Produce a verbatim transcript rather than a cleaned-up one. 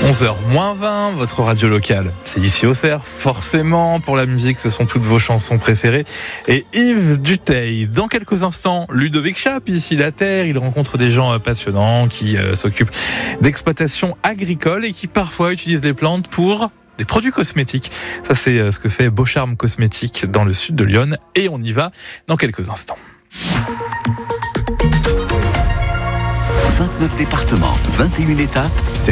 onze heures moins vingt, votre radio locale, c'est ici au Cerf. Forcément, pour la musique, ce sont toutes vos chansons préférées. Et Yves Dutheil, dans quelques instants, Ludovic Chape, ici la Terre, il rencontre des gens passionnants qui euh, s'occupent d'exploitation agricole et qui parfois utilisent les plantes pour des produits cosmétiques. Ça, c'est euh, ce que fait Beaucharme Cosmétiques dans le sud de Lyon. Et on y va dans quelques instants. vingt-neuf départements, vingt et une étapes, c'est